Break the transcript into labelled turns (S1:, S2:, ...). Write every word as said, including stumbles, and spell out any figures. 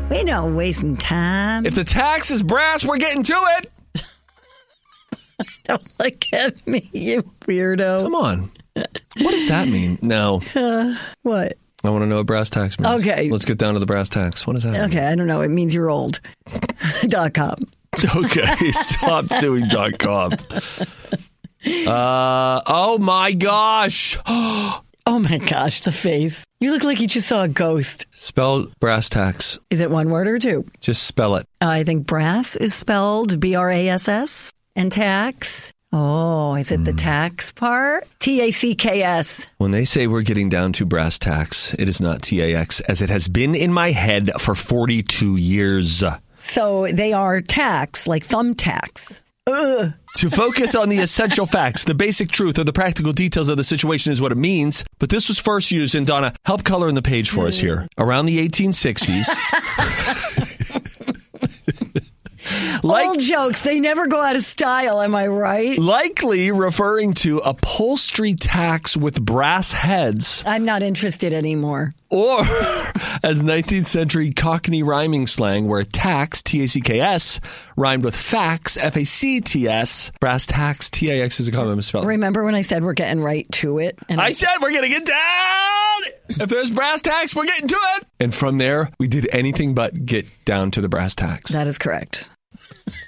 S1: We don't wasting time.
S2: If the tax is brass, we're getting to it.
S1: Don't look at me, you weirdo.
S2: Come on. What does that mean? No.
S1: Uh, what?
S2: I want to know what brass tacks means.
S1: Okay.
S2: Let's get down to the brass tacks. What does that mean?
S1: Okay, I don't know. It means you're old. Dot com.
S2: Okay, stop doing dot com. Uh, oh, my gosh.
S1: Oh, my gosh, the face. You look like you just saw a ghost.
S2: Spell brass tacks.
S1: Is it one word or two?
S2: Just spell it.
S1: Uh, I think brass is spelled B R A S S. And tax. Oh, is it mm. the tax part? T A C K S.
S2: When they say we're getting down to brass tacks, it is not T A X, as it has been in my head for forty-two years.
S1: So they are tax, like thumbtacks. Ugh.
S2: To focus on the essential facts, the basic truth, or the practical details of the situation is what it means. But this was first used, and Donna, help color in the page for mm. us here. Around the eighteen sixties.
S1: Like, old jokes, they never go out of style, am I right?
S2: Likely referring to upholstery tacks with brass heads.
S1: I'm not interested anymore.
S2: Or as nineteenth century Cockney rhyming slang, where tax, T A C K S, rhymed with fax, F A C T S. Brass tacks, T A X is a common misspelling.
S1: Remember when I said we're getting right to it?
S2: And I, I said we're going to get down! If there's brass tacks, we're getting to it! And from there, we did anything but get down to the brass tacks.
S1: That is correct.